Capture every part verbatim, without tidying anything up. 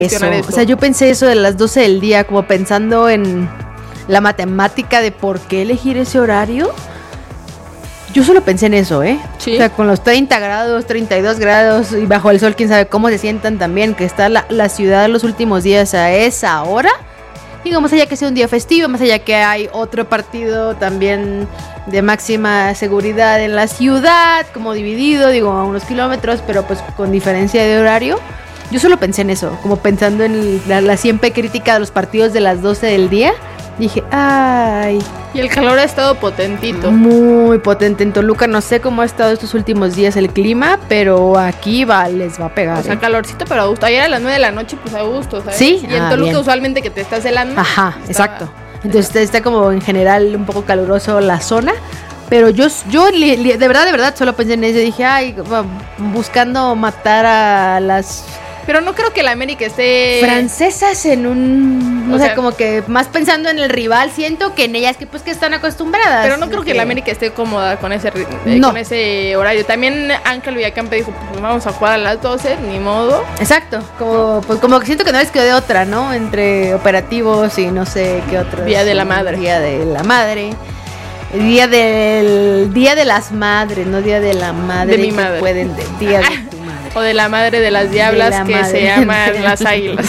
eso. O sea, yo pensé eso de las doce del día, como pensando en la matemática de por qué elegir ese horario. Yo solo pensé en eso, ¿eh? Sí. O sea, con los treinta grados, treinta y dos grados y bajo el sol, quién sabe cómo se sientan también, que está la, la ciudad los últimos días a esa hora. Digo, más allá que sea un día festivo, más allá que hay otro partido también de máxima seguridad en la ciudad, como dividido, digo, a unos kilómetros, pero pues con diferencia de horario. Yo solo pensé en eso, como pensando en el, la, la siempre crítica de los partidos de las doce del día. Dije, ay. Y el calor ha estado potentito. Muy potente. En Toluca no sé cómo ha estado estos últimos días el clima, pero aquí va, les va a pegar. O sea, ¿eh? calorcito, pero a gusto. Ayer a las nueve de la noche, pues a gusto, ¿sabes? Sí. Y en ah, Toluca bien. usualmente que te estás helando. Ajá, estaba... exacto. Entonces está, está como en general un poco caluroso la zona. Pero yo, yo li, li, de verdad, de verdad, solo pensé en eso. Dije, ay, buscando matar a las... Pero no creo que la América esté... francesas en un... O, o sea, sea, como que más pensando en el rival, siento que en ellas que pues que están acostumbradas. Pero no creo que, que la América esté cómoda con ese eh, no. con ese horario. También Ángel Villacampe dijo, pues vamos a jugar a las doce, ni modo. Exacto, como, pues, como que siento que no les quedó de otra, ¿no? Entre operativos y no sé qué otro. Día de la Madre. Día de la Madre. El día del... Día de las Madres, no Día de la Madre. De mi madre. Pueden, de, día de tu madre. O de la madre de las diablas de que madre. se llaman las águilas.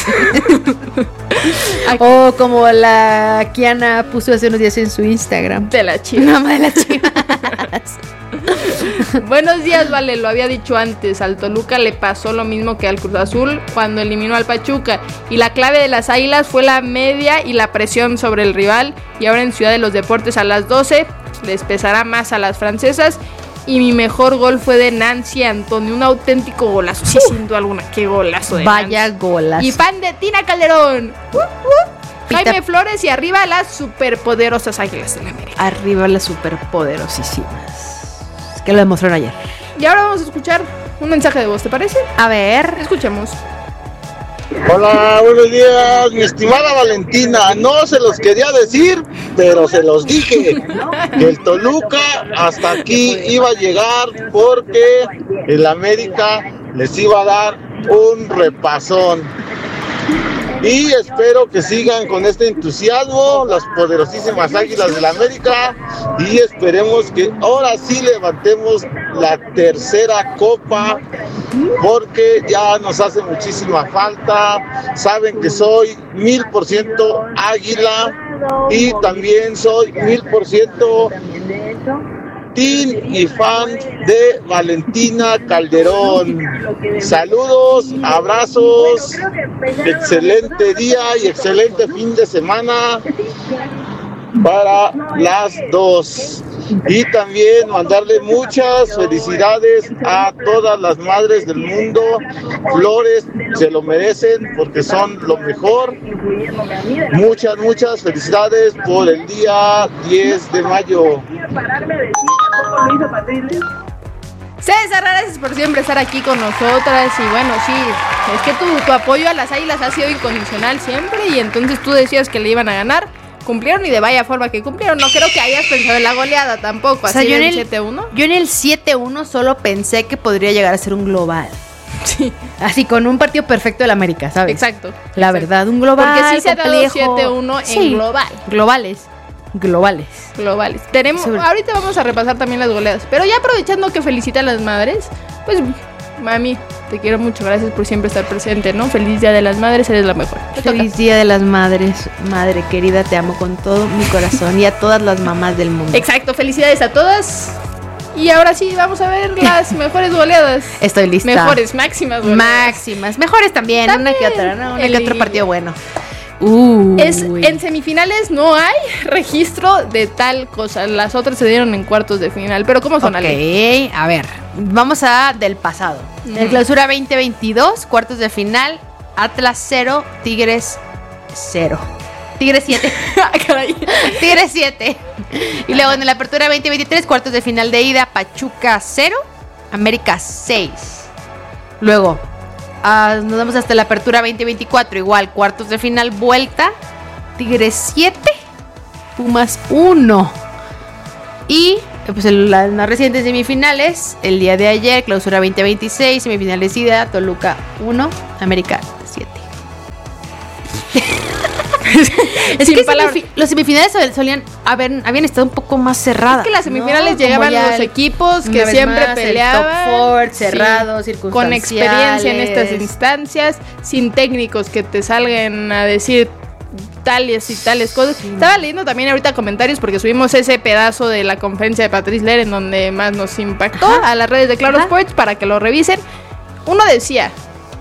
O como la Kiana puso hace unos días en su Instagram. De la Chivas. Mamá de las Chivas. Buenos días, Vale, lo había dicho antes. Al Toluca le pasó lo mismo que al Cruz Azul cuando eliminó al Pachuca. Y la clave de las águilas fue la media y la presión sobre el rival. Y ahora en Ciudad de los Deportes a las doce les pesará más a las francesas. Y mi mejor gol fue de Nancy Antonio, un auténtico golazo. Sí, sin duda alguna, qué golazo de Vaya Nancy. golazo. Y fan de Tina Calderón. Uh, uh. Jaime Flores y arriba las superpoderosas Águilas de la América. Arriba las superpoderosísimas. Es que lo demostraron ayer. Y ahora vamos a escuchar un mensaje de voz, ¿te parece? A ver. Escuchemos. Hola, buenos días, mi estimada Valentina. No se los quería decir, pero se los dije. Que el Toluca hasta aquí iba a llegar porque el América les iba a dar un repasón. Y espero que sigan con este entusiasmo las poderosísimas Águilas de la América y esperemos que ahora sí levantemos la tercera copa porque ya nos hace muchísima falta. Saben que soy mil por ciento águila y también soy mil por ciento team y fan de Valentina Calderón. Saludos, abrazos, excelente día y excelente fin de semana para las dos. Y también mandarle muchas felicidades a todas las madres del mundo. Flores, se lo merecen porque son lo mejor. Muchas, muchas felicidades por el día diez de mayo. César, gracias por siempre estar aquí con nosotras. Y bueno, sí, es que tu, tu apoyo a las Águilas ha sido incondicional siempre. Y entonces tú decías que le iban a ganar. Cumplieron y de vaya forma que cumplieron. No creo que hayas pensado en la goleada tampoco. O sea, así yo en el siete uno. Yo en el siete uno solo pensé que podría llegar a ser un global. Sí. Así con un partido perfecto del América, ¿sabes? Exacto. La exacto. verdad, un global. Porque sí se ha dado siete uno en sí, global. Globales. Globales. Globales. Tenemos, Sobre... ahorita vamos a repasar también las goleadas. Pero ya aprovechando que felicita a las madres, pues, mami, te quiero mucho. Gracias por siempre estar presente, ¿no? Feliz Día de las Madres, eres la mejor. Te Feliz toca. Día de las Madres. Madre querida, te amo con todo mi corazón y a todas las mamás del mundo. Exacto, felicidades a todas. Y ahora sí, vamos a ver las mejores goleadas. Estoy lista. Mejores, máximas goleadas. Máximas, mejores también, también una que otra, ¿no? Una el... que otro partido bueno. Uh, es, en semifinales no hay registro de tal cosa. Las otras se dieron en cuartos de final. Pero ¿cómo son, Ok, Ale? a ver, vamos a del pasado. Mm. En clausura veinte veintidós, cuartos de final, Atlas cero, Tigres cero. Tigres siete. Caray. Tigres siete. Y luego en la apertura veinte veintitrés, cuartos de final de ida, Pachuca cero, América seis. Luego Uh, nos vamos hasta la apertura veinte veinticuatro, igual, cuartos de final, vuelta, Tigres siete, Pumas uno. Y pues el, las más recientes semifinales, el día de ayer, clausura veinte veintiséis, semifinales ida, Toluca uno, América siete. Es Sin que palabras. semifi- los semifinales solían haber, habían estado un poco más cerradas. Es que las semifinales ¿no? llegaban Como ya los el- equipos que una vez siempre más, el peleaban. top four, sí, cerrados, con experiencia en estas circunstanciales. instancias, sin técnicos que te salgan a decir tales y tales cosas. Estaba leyendo también ahorita comentarios porque subimos ese pedazo de la conferencia de Patrice Ler en donde más nos impactó Ajá. a las redes de Claro Ajá. Sports para que lo revisen. Uno decía,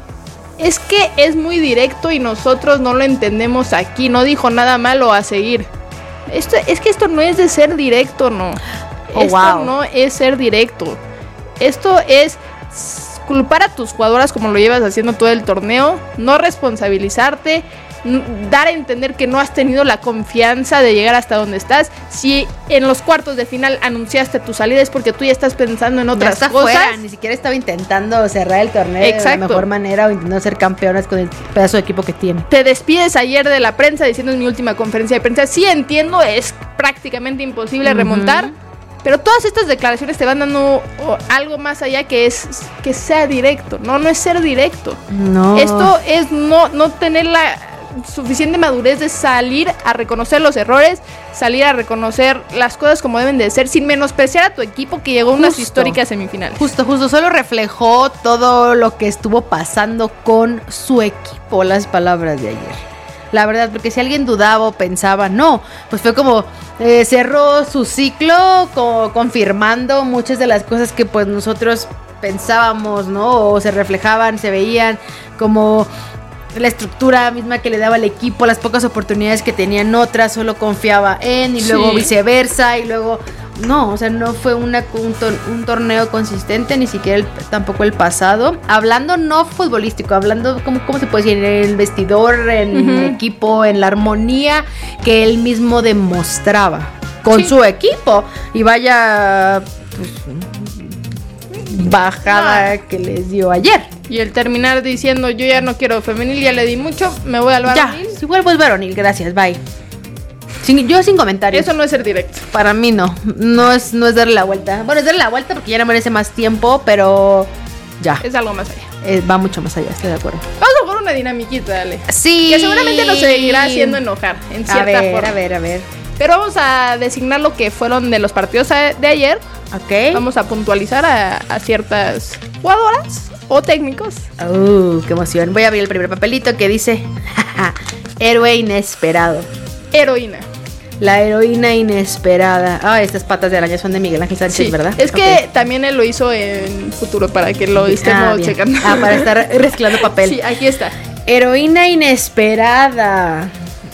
es que es muy directo y nosotros no lo entendemos aquí, no dijo nada malo a seguir. Esto, es que esto no es de ser directo, no. Oh, esto wow. no es ser directo. Esto es culpar a tus jugadoras como lo llevas haciendo todo el torneo, no responsabilizarte, n- dar a entender que no has tenido la confianza de llegar hasta donde estás. Si en los cuartos de final anunciaste tu salida es porque tú ya estás pensando en Ya otras está cosas. fuera, ni siquiera estaba intentando cerrar el torneo de Exacto. la mejor manera o intentando ser campeonas con el pedazo de equipo que tiene. Te despides ayer de la prensa diciendo en mi última conferencia de prensa. Sí entiendo, es prácticamente imposible Ujú. remontar. Pero todas estas declaraciones te van dando oh, algo más allá que es que sea directo. No, no es ser directo. No. Esto es no, no tener la suficiente madurez de salir a reconocer los errores, salir a reconocer las cosas como deben de ser, sin menospreciar a tu equipo que llegó a unas Justo. históricas semifinales. Justo, justo, solo reflejó todo lo que estuvo pasando con su equipo, las palabras de ayer. La verdad, porque si alguien dudaba o pensaba, no, pues fue como eh, cerró su ciclo, co- confirmando muchas de las cosas que pues nosotros pensábamos, ¿no? O se reflejaban, se veían como la estructura misma que le daba al equipo, las pocas oportunidades que tenían otras, solo confiaba en y luego Sí. viceversa y luego no, o sea, no fue una, un, tor- un torneo consistente, ni siquiera el- tampoco el pasado. Hablando no futbolístico, hablando, ¿cómo, cómo se puede decir? En el vestidor, en Ujú. el equipo, en la armonía que él mismo demostraba con Sí. su equipo. Y vaya pues, bajada que les dio ayer. Y el terminar diciendo yo ya no quiero femenil, ya le di mucho, me voy al Ya, varonil. si vuelvo es varonil, gracias, bye. Sin- yo sin comentarios. Eso no es ser directo. Para mí no, no es, no es darle la vuelta. Bueno, es darle la vuelta porque ya no merece más tiempo, pero ya, Es algo más allá. eh, va mucho más allá, estoy de acuerdo. Vamos a jugar una dinamiquita, dale. Sí. Que seguramente nos seguirá haciendo enojar, en A cierta ver, forma. a ver, a ver. Pero vamos a designar lo que fueron de los partidos a- de ayer. Ok. Vamos a puntualizar a, a ciertas jugadoras o técnicos. Uh, qué emoción. Voy a abrir el primer papelito que dice héroe inesperado. Heroína. La heroína inesperada. Ah, estas patas de araña son de Miguel Ángel Sánchez, Sí, ¿verdad? es que Ok. también él lo hizo en futuro para que lo Ah, estemos bien. checando. Ah, para estar reciclando papel. Sí, aquí está. Heroína inesperada.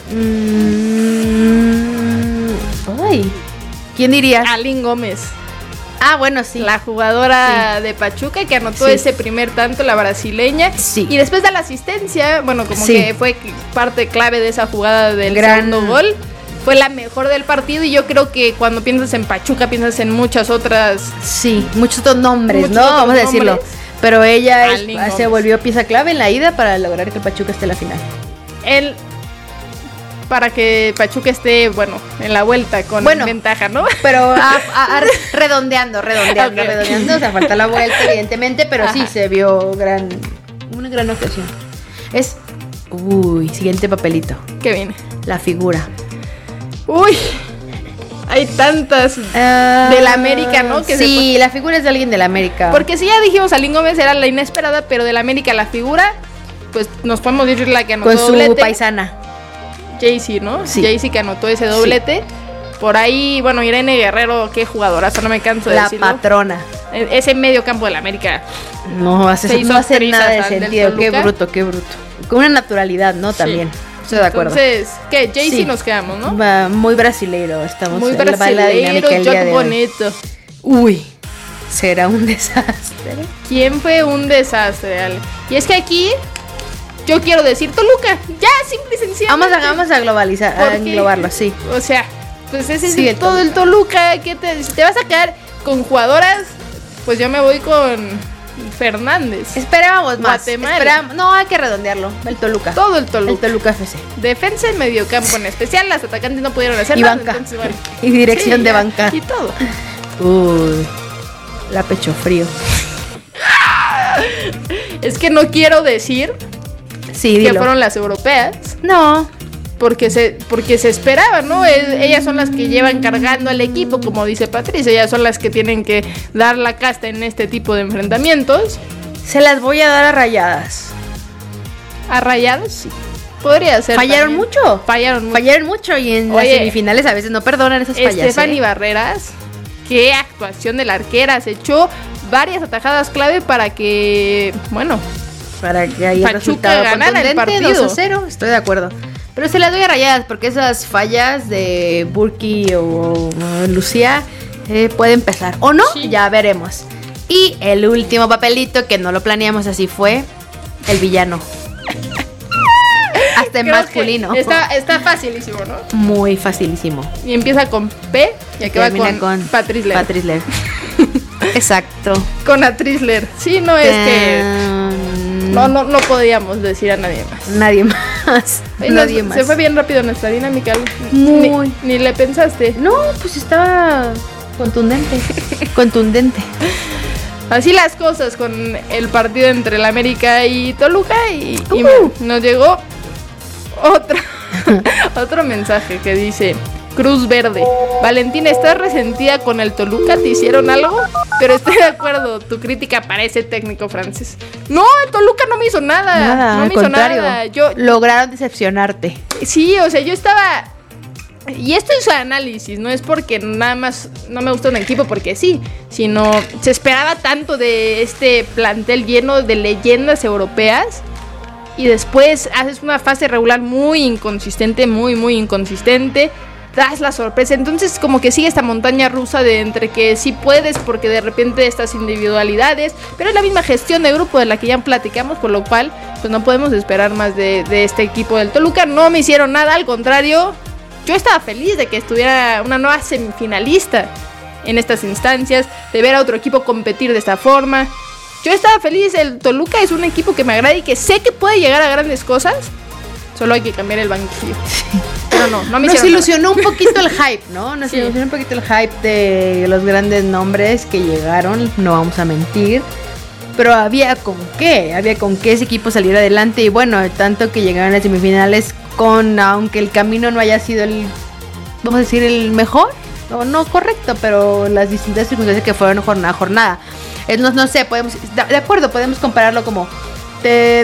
Mm, ay. ¿Quién dirías? Alin Gómez, Ah, bueno, sí. la jugadora de Pachuca que anotó Sí. ese primer tanto, la brasileña. Sí. Y después de la asistencia, bueno, como Sí. que fue parte clave de esa jugada del Gran- segundo gol. Fue la mejor del partido y yo creo que cuando piensas en Pachuca piensas en muchas otras. Sí, muchos otros nombres, Muchos ¿no? otros Vamos a decirlo. nombres. Pero ella es- Alin se Gómez. volvió pieza clave en la ida para lograr que el Pachuca esté en la final. El, para que Pachuca esté, bueno, en la vuelta con Bueno. ventaja, ¿no? Pero a- a- a- redondeando, redondeando, Ok, ok. redondeando. O sea, falta la vuelta, evidentemente, pero sí Ajá. se vio gran, una gran ocasión. Es, uy, siguiente papelito. Que viene. La figura. Uy, hay tantas. De la América, ¿no? Que se sí, la figura es de alguien de la América. Porque si ya dijimos, Alin Gómez era la inesperada, pero del América la figura, pues nos podemos decir la que anotó con su doblete. paisana. Jaycee, ¿no? Sí. Jaycee que anotó ese doblete. Por ahí, bueno, Irene Guerrero, qué jugadoraza, no me canso de La decirlo. patrona. E- Ese medio campo de la América. No hace, Se hizo no hace trizas nada de al del sentido. Qué Toluca. bruto, qué bruto. Con una naturalidad, ¿no? Sí. También. Estoy de acuerdo. Entonces, ¿qué? Jaycee Sí. nos quedamos, ¿no? Va muy brasileiro. Estamos Muy en la- va la brasileiro, dinámica el día Jock de hoy. Bonito. Uy, será un desastre. ¿Quién fue un desastre, Ale? Y es que aquí, yo quiero decir Toluca. Ya, simple y sencillamente. Vamos a, vamos a globalizar, a Porque, englobarlo, sí. O sea, pues ese Sí, es el todo el Toluca. ¿Qué te, si te vas a quedar con jugadoras, pues yo me voy con Fernández. Esperábamos más. Guatemala. Esperábamos- no, hay que redondearlo. El Toluca. Todo el El Toluca. Toluca F C. Defensa y mediocampo en especial. Las atacantes no pudieron hacer Y nada. banca. Entonces, bueno. Y dirección Sí, de ya, banca. Y todo. Uy, la pecho frío. Es que no quiero decir Sí, que dilo. fueron las europeas. No. Porque se, porque se esperaba, ¿no? Es, ellas son las que llevan cargando al equipo, como dice Patricia. Ellas son las que tienen que dar la casta en este tipo de enfrentamientos. Se las voy a dar a Rayadas. ¿A Rayadas? Sí. Podría ser. Fallaron también. mucho. Fallaron mucho. Fallaron mucho y en Oye, las semifinales a veces no perdonan esas fallas. Stephanie ¿eh? Barreras, qué actuación de la arquera. Se echó varias atajadas clave para que, bueno, para que haya Pachuca resultado ganara el contundente, partido. dos a cero, estoy de acuerdo. Pero se las doy a Rayadas porque esas fallas de Burki o, o Lucía eh, pueden pesar. O no, Sí. ya veremos. Y el último papelito, que no lo planeamos, así fue, el villano. Hasta en creo masculino. que Está, está facilísimo, ¿no? Muy facilísimo. Y empieza con P y acaba Termina con, con Patrice Ler. Patrice Ler. Exacto. Con Patrice Ler. Sí, no es que Tan- no, no, no podíamos decir a nadie más. Nadie más. Oye, Nadie nos- más. Se fue bien rápido nuestra dinámica. Muy. Ni, ni le pensaste. No, pues estaba contundente. Contundente. Así las cosas con el partido entre el América y Toluca. Y, y Uh. nos llegó otro, otro mensaje que dice: Cruz Verde, Valentina, ¿estás resentida con el Toluca? ¿Te hicieron algo? Pero estoy de acuerdo, tu crítica parece técnico francés. No, el Toluca no me hizo nada. Nada, no al me hizo contrario. nada. Yo, Lograron decepcionarte. sí, o sea, yo estaba. Y esto es análisis, no es porque nada más no me gusta un equipo porque sí, sino se esperaba tanto de este plantel lleno de leyendas europeas y después haces una fase regular muy inconsistente, muy, muy inconsistente, das la sorpresa, entonces como que sigue esta montaña rusa de entre que sí puedes porque de repente estas individualidades, pero es la misma gestión de grupo de la que ya platicamos, por lo cual pues no podemos esperar más de, de este equipo del Toluca. No me hicieron nada, al contrario. Yo estaba feliz de que estuviera una nueva semifinalista en estas instancias, de ver a otro equipo competir de esta forma. Yo estaba feliz, el Toluca es un equipo que me agrada y que sé que puede llegar a grandes cosas, solo hay que cambiar el banquillo. Pero no, no me Nos hicieron ilusionó un poquito el hype, ¿no? Nos Sí. ilusionó un poquito el hype de los grandes nombres que llegaron, no vamos a mentir. Pero había con qué, había con qué ese equipo saliera adelante. Y bueno, tanto que llegaron a las semifinales con, aunque el camino no haya sido el, vamos a decir, el mejor, o no correcto, pero las distintas circunstancias que fueron jornada a jornada. Es, no, no sé, podemos, de acuerdo, podemos compararlo como, ¿te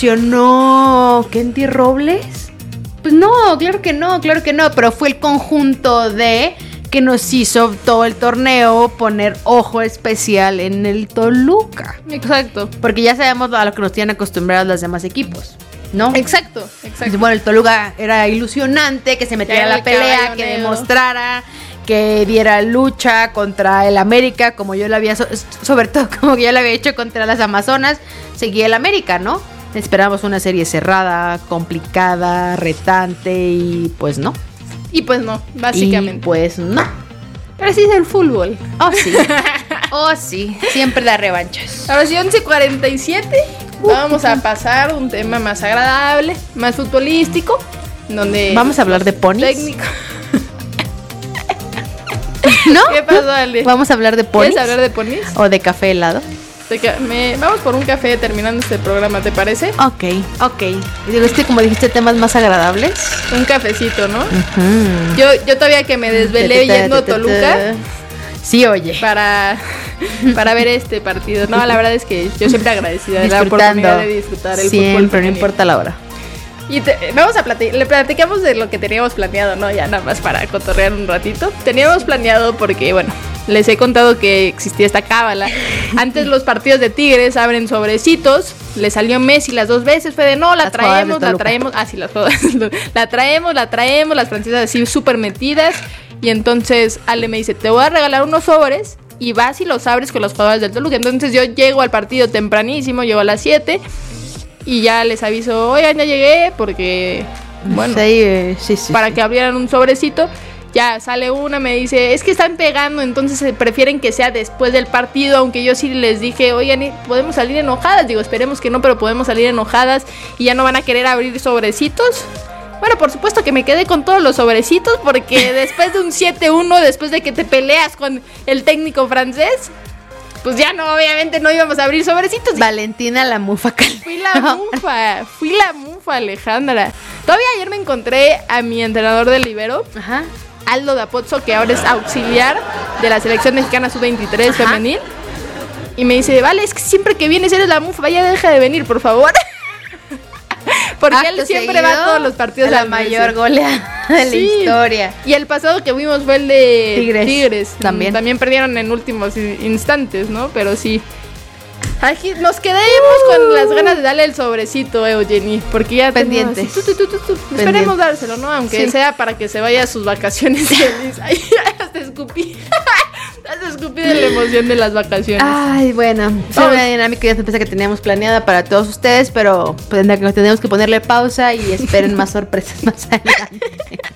decepcionó Kenty Robles? Pues no, claro que no, claro que no, pero fue el conjunto de que nos hizo todo el torneo poner ojo especial en el Toluca. Exacto. Porque ya sabemos a lo que nos tienen acostumbrados los demás equipos, ¿no? Exacto, exacto. Bueno, el Toluca era ilusionante, que se metiera en Era la el pelea, caballo que negro. demostrara, que diera lucha contra el América, como yo lo había, so- sobre todo como yo lo había hecho contra las Amazonas, seguía el América, ¿no? Esperamos una serie cerrada, complicada, retante y pues no. Y pues no, Y básicamente. pues no. Pero así es el fútbol. Oh sí. Oh sí. Siempre da revanchas. Ahora sí, once cuarenta y siete. Vamos a pasar a un tema más agradable, más futbolístico, donde Vamos a hablar de ponis. técnico. ¿No? ¿Qué pasó, Ale? Vamos a hablar de ponis. ¿Quieres hablar de ponis? O de café helado. Te ca- me- vamos por un café terminando este programa, ¿te parece? Ok, ok. Y digo, este, como dijiste, temas más agradables. Un cafecito, ¿no? Ujú. Yo, yo todavía que me desvelé yendo a Toluca Sí, oye. para, para ver este partido. No, la verdad es que yo siempre agradecida de la oportunidad de disfrutar el fútbol Siempre, no femenil. importa la hora. Y te- vamos a platicar, le platicamos de lo que teníamos planeado, ¿no? Ya nada más para cotorrear un ratito. Teníamos planeado porque, bueno, les he contado que existía esta cábala. Antes los partidos de Tigres abren sobrecitos. Le salió Messi las dos veces. Fue de no, la Las jugadas traemos, de la Toluca. traemos. Ah, sí, las jugadas. La traemos, la traemos. Las francesas así súper metidas. Y entonces Ale me dice, te voy a regalar unos sobres. Y vas y los abres con los jugadores del Toluca. Entonces yo llego al partido tempranísimo, llego a las siete. Y ya les aviso, oigan, ya llegué, porque, bueno, Sí, eh, sí, sí. para sí. que abrieran un sobrecito. Ya sale una, me dice, es que están pegando, entonces eh, prefieren que sea después del partido, aunque yo sí les dije, oigan, ¿y podemos salir enojadas? Digo, esperemos que no, pero podemos salir enojadas y ya no van a querer abrir sobrecitos. Bueno, por supuesto que me quedé con todos los sobrecitos, porque después de un siete uno, después de que te peleas con el técnico francés, pues ya no, obviamente no íbamos a abrir sobrecitos. Valentina la mufa Calderón. Fui la mufa, fui la mufa, Alejandra. Todavía ayer me encontré a mi entrenador del libero, Ajá. Aldo Dapozzo, que ahora es auxiliar de la selección mexicana sub veintitrés Ajá. femenil. Y me dice, vale, es que siempre que vienes eres la mufa, ya deja de venir, por favor. Porque Acto él siempre seguido, va a todos los partidos. la al mayor Messi. goleada de Sí. la historia. Y el pasado que vimos fue el de Tigres, Tigres. también. Mm, También perdieron en últimos in- instantes, ¿no? Pero sí. Aquí nos quedamos Uh. con las ganas de darle el sobrecito, Eugenie. Porque ya tenemos Pendientes. así, tu, tu, tu, tu, tu. Esperemos dárselo, ¿no? Aunque Sí. sea para que se vaya a sus vacaciones feliz. Ay, hasta escupí. Hasta escupí de la emoción de las vacaciones. Ay, bueno, es Vamos. una dinámica ya que teníamos planeada para todos ustedes, pero pues, tenemos que ponerle pausa y esperen más sorpresas más adelante.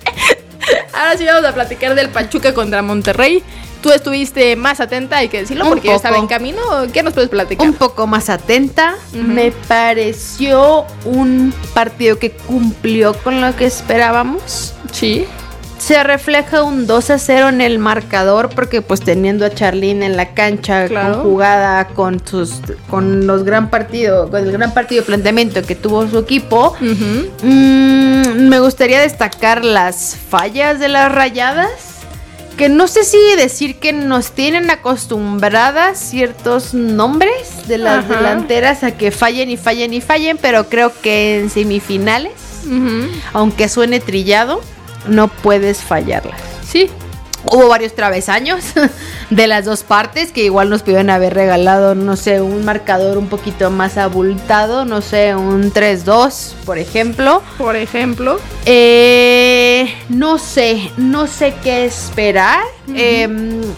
Ahora sí vamos a platicar del Pachuca contra Monterrey. Tú estuviste más atenta, hay que decirlo, Un porque yo estaba poco. en camino. ¿Qué nos puedes platicar? Un poco más atenta, Ujú. me pareció un partido que cumplió con lo que esperábamos. Sí. Se refleja un dos a cero en el marcador porque pues teniendo a Charlín en la cancha Claro. conjugada con sus con los gran partido, con el gran partido de planteamiento que tuvo su equipo, Ujú. mm, me gustaría destacar las fallas de las Rayadas, que no sé si decir que nos tienen acostumbradas ciertos nombres de las Ajá. delanteras a que fallen y fallen y fallen, pero creo que en semifinales, Ujú. aunque suene trillado, no puedes fallarlas. Sí. Hubo varios travesaños de las dos partes que igual nos pudieron haber regalado, no sé, un marcador un poquito más abultado, no sé, un tres dos, por ejemplo. Por ejemplo. Eh, no sé, no sé qué esperar. Eh,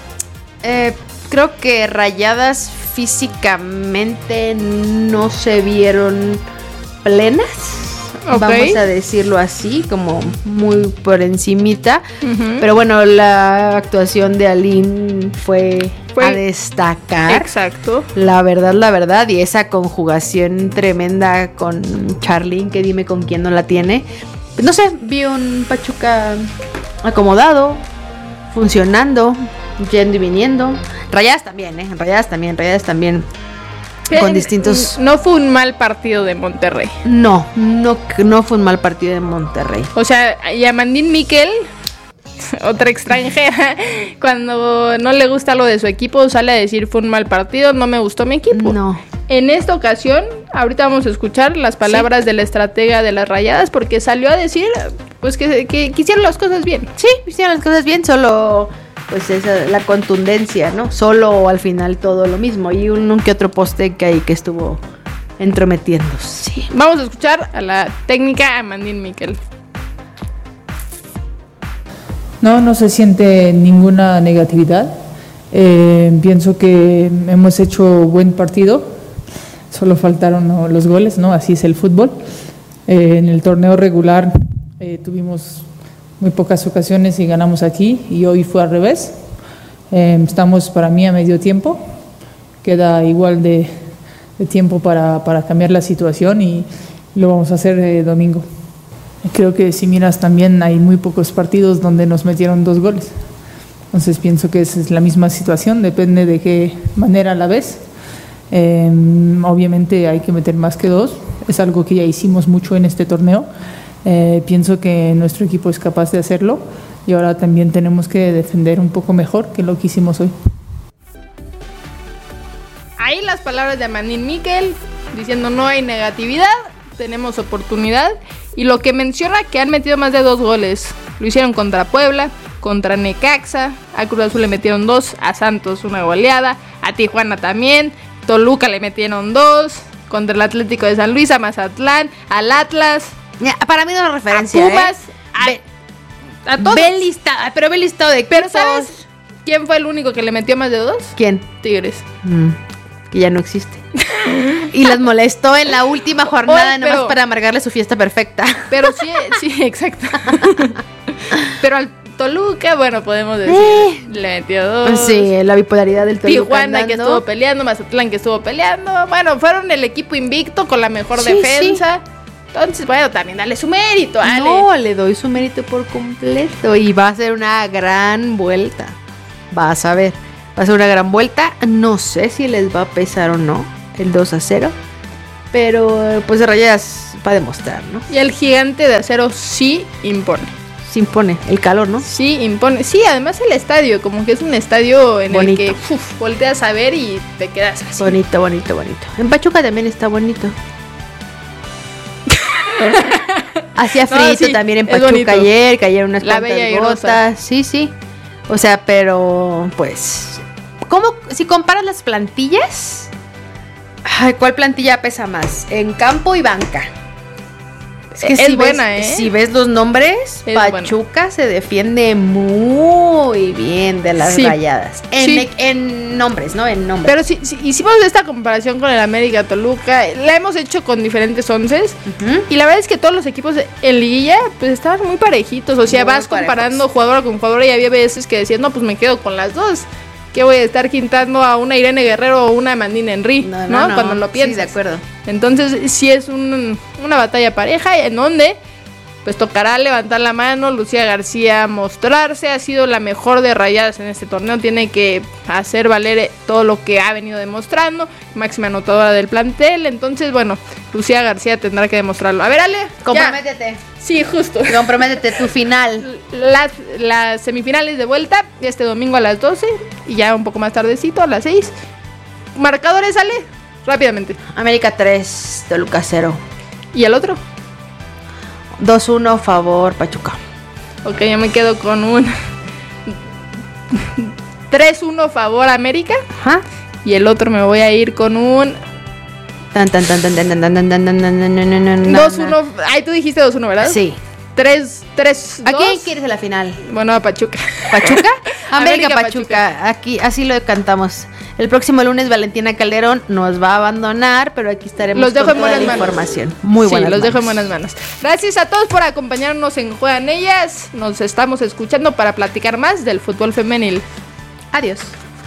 eh, creo que Rayadas físicamente no se vieron plenas. Ok. Vamos a decirlo así, como muy por encimita. Ujú. Pero bueno, la actuación de Aline fue, Fue- a destacar. Exacto. La verdad, la verdad. Y esa conjugación tremenda con Charlín, que dime con quién no la tiene. No sé, vi un Pachuca acomodado, funcionando, yendo y viniendo. Rayadas también, ¿eh? Rayadas también, Rayadas también. Con Eh, distintos... No fue un mal partido de Monterrey. No, no, no fue un mal partido de Monterrey. O sea, Yamandín Miquel, otra extranjera, cuando no le gusta lo de su equipo, sale a decir fue un mal partido, no me gustó mi equipo. No. En esta ocasión, ahorita vamos a escuchar las palabras de la estratega de las Rayadas, porque salió a decir pues que, que, que hicieron las cosas bien. Sí, hicieron las cosas bien, solo pues esa, la contundencia, ¿no? Solo al final todo lo mismo. Y un, un que otro poste que ahí que estuvo entrometiéndose. Sí. Vamos a escuchar a la técnica Amandín Miquel. No, no se siente ninguna negatividad. Eh, pienso que hemos hecho buen partido. Solo faltaron ¿no? los goles, ¿no? Así es el fútbol. Eh, en el torneo regular eh, tuvimos muy pocas ocasiones y ganamos aquí, y hoy fue al revés. Eh, estamos para mí a medio tiempo. Queda igual de, de tiempo para, para cambiar la situación, y lo vamos a hacer eh, domingo. Creo que si miras también hay muy pocos partidos donde nos metieron dos goles. Entonces pienso que esa es la misma situación, depende de qué manera la ves. Eh, obviamente hay que meter más que dos, es algo que ya hicimos mucho en este torneo. Eh, pienso que nuestro equipo es capaz de hacerlo, y ahora también tenemos que defender un poco mejor que lo que hicimos hoy. Ahí las palabras de Amandín Miquel, diciendo no hay negatividad, tenemos oportunidad. Y lo que menciona que han metido más de dos goles. Lo hicieron contra Puebla, contra Necaxa, a Cruz Azul le metieron dos, a Santos una goleada, a Tijuana también, Toluca le metieron dos, contra el Atlético de San Luis, a Mazatlán, al Atlas, Ya, para mí no es una a referencia. Pumas, ¿eh? a, Ve- a todos. Ve el listado, pero ve el listado de Pero equipos. ¿sabes quién fue el único que le metió más de dos? ¿Quién? Tigres. Mm, que ya no existe. Y las molestó en la última jornada Oye, nomás pero- para amargarle su fiesta perfecta. Pero sí, sí, exacto. Pero al Toluca, bueno, podemos decir, Eh. le metió dos. Pues sí, la bipolaridad del Toluca Tijuana que andando. estuvo peleando, Mazatlán que estuvo peleando. Bueno, fueron el equipo invicto con la mejor Sí, defensa. Entonces, bueno, también dale su mérito, Ale. No, le doy su mérito por completo. Y va a ser una gran vuelta. Vas a ver. Va Va a ser una gran vuelta. No sé si les va a pesar o no el dos a cero. Pero pues Rayadas va a demostrar, ¿no? Y el Gigante de Acero sí impone. Se impone el calor, ¿no? Sí, impone. Sí, además el estadio, como que es un estadio en bonito. El que uf, volteas a ver y te quedas así. Bonito, bonito, bonito. En Pachuca también está bonito. Hacía frío no, sí, también en Pachuca ayer, cayeron unas La cuantas gotas. Sí, sí. O sea, pero pues, ¿cómo si comparas las plantillas? Ay, ¿cuál plantilla pesa más? En campo y banca. Es que es si buena, ves, ¿eh? Si ves los nombres, es Pachuca buena. Se defiende muy bien de las sí. Rayadas. En, sí. en nombres, ¿no? En nombres. Pero si, si hicimos esta comparación con el América Toluca, la hemos hecho con diferentes onces. Uh-huh. Y la verdad es que todos los equipos en liguilla, pues estaban muy parejitos. O sea, muy vas parejos. Comparando jugador con jugador y había veces que decías, no, pues me quedo con las dos. Que voy a estar quintando a una Irene Guerrero o una Amandine Henry, no, no, ¿no? no. Cuando lo piensas. Sí, de acuerdo. Entonces, sí es un, una batalla pareja en donde pues tocará levantar la mano, Lucía García mostrarse, ha sido la mejor de Rayadas en este torneo, tiene que hacer valer todo lo que ha venido demostrando, máxima anotadora del plantel, entonces bueno, Lucía García tendrá que demostrarlo. A ver, Ale, comprométete. Ya. Sí, justo. Comprométete tu final. Las, las semifinales de vuelta este domingo a las doce y ya un poco más tardecito a las seis. Marcadores, Ale, rápidamente. América tres, Toluca cero. ¿Y el otro? dos uno favor Pachuca. Ok, yo me quedo con un tres uno favor América. Ajá. Y el otro me voy a ir con un tan tan tan tan tan tan tan tan tan tan dos uno. Ay, tú dijiste dos uno, ¿verdad? Sí. tres tres ¿A quién quieres en la final? Bueno, a Pachuca. ¿Pachuca? América, América Pachuca. Pachuca. Aquí así lo cantamos. El próximo lunes Valentina Calderón nos va a abandonar, pero aquí estaremos los dejo con en toda buenas la manos. Información. Muy sí, buenas los manos. dejo en buenas manos. Gracias a todos por acompañarnos en Juegan Ellas. Nos estamos escuchando para platicar más del fútbol femenil. Adiós.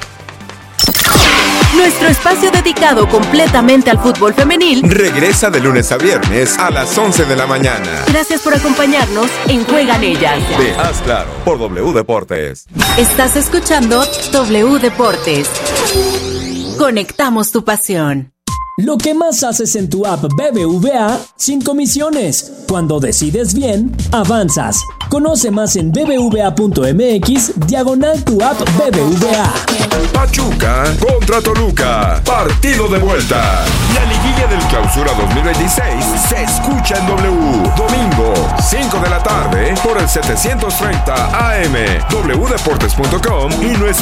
Nuestro espacio dedicado completamente al fútbol femenil regresa de lunes a viernes a las once de la mañana. Gracias por acompañarnos en Juegan Ellas. De Haz Claro, por W Deportes. Estás escuchando W Deportes. Conectamos tu pasión. Lo que más haces en tu app B B V A sin comisiones. Cuando decides bien, avanzas. Conoce más en bbva.mx diagonal tu app B B V A. Pachuca contra Toluca. Partido de vuelta. La liguilla del Clausura dos mil veintiséis se escucha en W. Domingo, cinco de la tarde por el setecientos treinta A M, w deportes punto com y nuestra